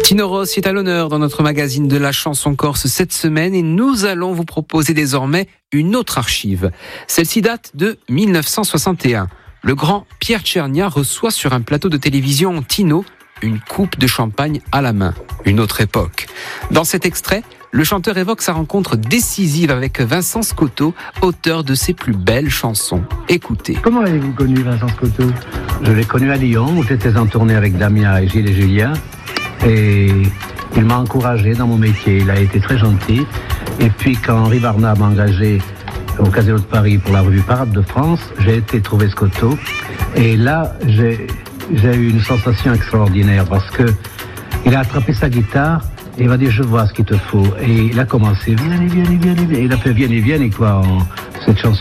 Tino Rossi est à l'honneur dans notre magazine de la chanson corse cette semaine et nous allons vous proposer désormais une autre archive. Celle-ci date de 1961. Le grand Pierre Tchernia reçoit sur un plateau de télévision Tino une coupe de champagne à la main. Une autre époque. Dans cet extrait, le chanteur évoque sa rencontre décisive avec Vincent Scotto, auteur de ses plus belles chansons. Écoutez. Comment avez-vous connu Vincent Scotto ? Je l'ai connu à Lyon, où j'étais en tournée avec Damien et Gilles et Julien. Et il m'a encouragé dans mon métier. Il a été très gentil. Et puis quand Henri Barnat m'a engagé au Casino de Paris pour la revue Parade de France, j'ai été trouver Scotto. Et là, j'ai eu une sensation extraordinaire parce que il a attrapé sa guitare et il m'a dit je vois ce qu'il te faut. Et il a commencé viens et quoi, cette chanson.